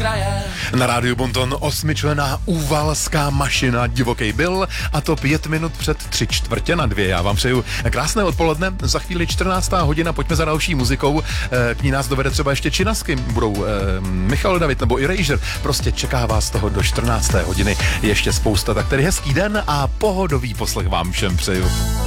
kraje. Na rádiu Bonton 8členná úvalská mašina Divokej Bill, a to 5 minut před 3/4 2. Já vám přeju krásné odpoledne, za chvíli 14. hodina, pojďme za další muzikou, k ní nás dovede třeba ještě Činasky, budou Michal David nebo Erasure, prostě čeká vás toho do 14. hodiny ještě spousta, tak tedy hezký den a pohodový poslech vám všem přeju.